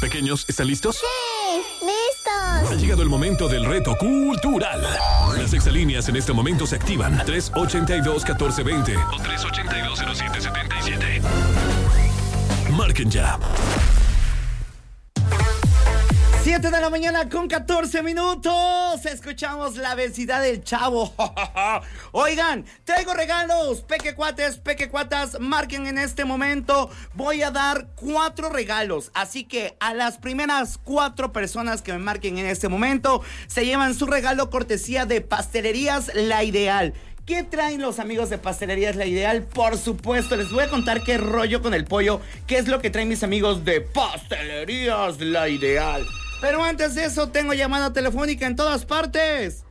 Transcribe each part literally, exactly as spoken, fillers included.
Pequeños, ¿están listos? ¡Sí! ¡Listos! Ha llegado el momento del reto cultural. Las exalíneas en este momento se activan. tres ochenta y dos, catorce veinte o tres ochenta y dos, cero siete setenta y siete. Marquen ya. siete de la mañana con catorce minutos. Escuchamos la velocidad del Chavo. Oigan, traigo regalos. Pequecuates, pequecuatas, marquen en este momento. Voy a dar cuatro regalos. Así que a las primeras cuatro personas que me marquen en este momento se llevan su regalo cortesía de Pastelerías La Ideal. ¿Qué traen los amigos de Pastelerías La Ideal? Por supuesto, les voy a contar qué rollo con el pollo, qué es lo que traen mis amigos de Pastelerías La Ideal. Pero antes de eso, tengo llamada telefónica en todas partes.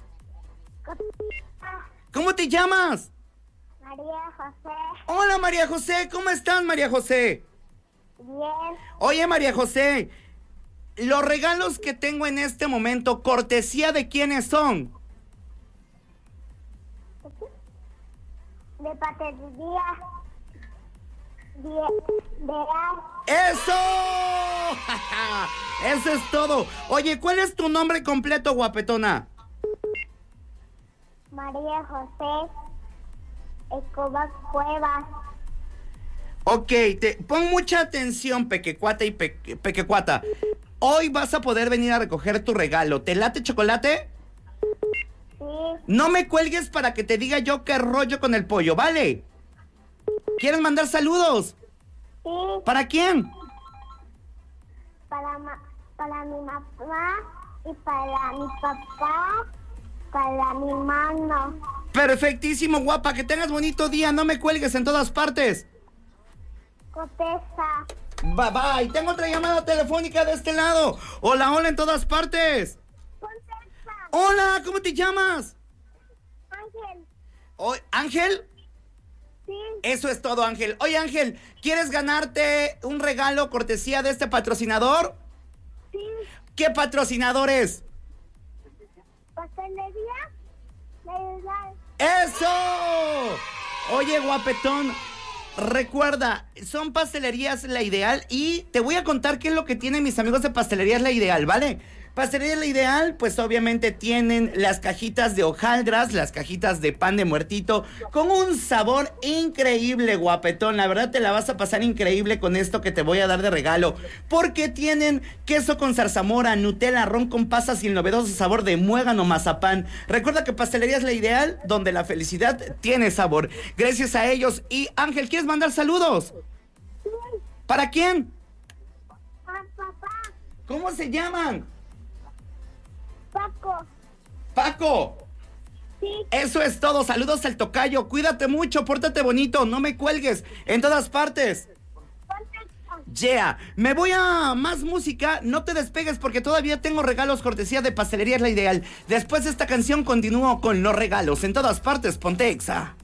¿Cómo te llamas? María José. Hola, María José. ¿Cómo estás, María José? Bien. Oye, María José, los regalos que tengo en este momento, ¿cortesía de quiénes son? De Pastelería Ideal. ¡Eso! Eso es todo. Oye, ¿cuál es tu nombre completo, guapetona? María José Escobar Cuevas. Ok, te, pon mucha atención, pequecuata y peque, pequecuata. Hoy vas a poder venir a recoger tu regalo. ¿Te late chocolate? Sí. No me cuelgues para que te diga yo qué rollo con el pollo, ¿vale? ¿Quieres mandar saludos? Sí. ¿Para quién? Para, ma para mi mamá y para mi papá, para mi hermano. Perfectísimo, guapa. Que tengas bonito día. No me cuelgues en todas partes. Cotesa. Bye, bye. Tengo otra llamada telefónica de este lado. Hola, hola en todas partes. Contesta. Hola, ¿cómo te llamas? Ángel. Oh, ¿Ángel? Sí. Eso es todo, Ángel. Oye, Ángel, ¿quieres ganarte un regalo cortesía de este patrocinador? Sí. ¿Qué patrocinador es? Pastelería La Ideal. ¡Eso! Oye, guapetón, recuerda, son Pastelerías La Ideal y te voy a contar qué es lo que tienen mis amigos de Pastelerías La Ideal, ¿vale? Pastelería La Ideal, pues obviamente tienen las cajitas de hojaldras, las cajitas de pan de muertito, con un sabor increíble, guapetón. La verdad te la vas a pasar increíble con esto que te voy a dar de regalo. Porque tienen queso con zarzamora, Nutella, ron con pasas y el novedoso sabor de muégano mazapán. Recuerda que Pastelería es La Ideal, donde la felicidad tiene sabor. Gracias a ellos. Y Ángel, ¿quieres mandar saludos? Sí. ¿Para quién? A papá. ¿Cómo se llaman? Paco. Paco. Sí. Eso es todo, saludos al tocayo, cuídate mucho, pórtate bonito, no me cuelgues, en todas partes. Contesta. Yeah, me voy a más música, no te despegues porque todavía tengo regalos cortesía de Pastelería es La Ideal. Después de esta canción continúo con los regalos, en todas partes, ponte Exa.